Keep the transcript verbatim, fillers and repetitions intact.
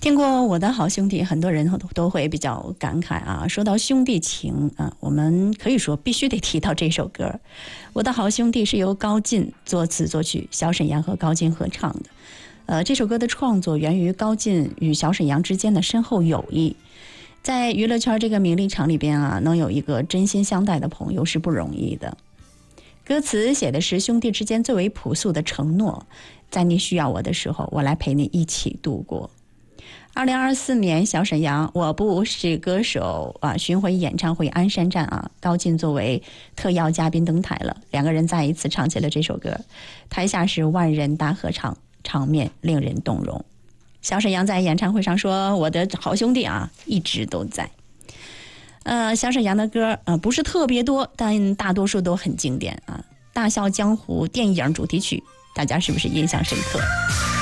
听过我的好兄弟，很多人都会比较感慨啊。说到兄弟情啊，我们可以说必须得提到这首歌。我的好兄弟是由高进作词作曲，小沈阳和高进合唱的。呃，这首歌的创作源于高进与小沈阳之间的深厚友谊。在娱乐圈这个名利场里边啊，能有一个真心相待的朋友是不容易的。歌词写的是兄弟之间最为朴素的承诺，在你需要我的时候，我来陪你一起度过。二零二四年，小沈阳《我不是歌手》啊巡回演唱会鞍山站啊，高进作为特邀嘉宾登台了，两个人再一次唱起了这首歌，台下是万人大合唱，场面令人动容。小沈阳在演唱会上说：“我的好兄弟啊，一直都在。”呃，小沈阳的歌呃不是特别多，但大多数都很经典啊，《大笑江湖》电影主题曲，大家是不是印象深刻？